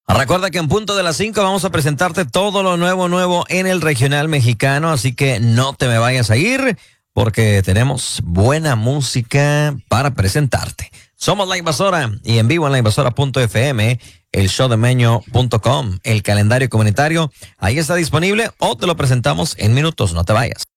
Recuerda que en punto de las 5 vamos a presentarte todo lo nuevo en el regional mexicano, así que no te me vayas a ir porque tenemos buena música para presentarte. Somos La Invasora y en vivo en lainvasora.fm, el showdemeño.com, el calendario comunitario, ahí está disponible o te lo presentamos en minutos, no te vayas.